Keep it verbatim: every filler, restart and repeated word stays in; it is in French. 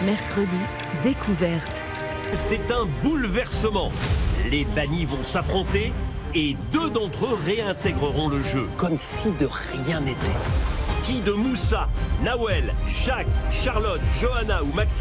Mercredi, découverte. C'est un bouleversement. Les bannis vont s'affronter et deux d'entre eux réintégreront le jeu. Comme si de rien n'était. Qui de Moussa, Nawel, Jacques, Charlotte, Johanna ou Maxime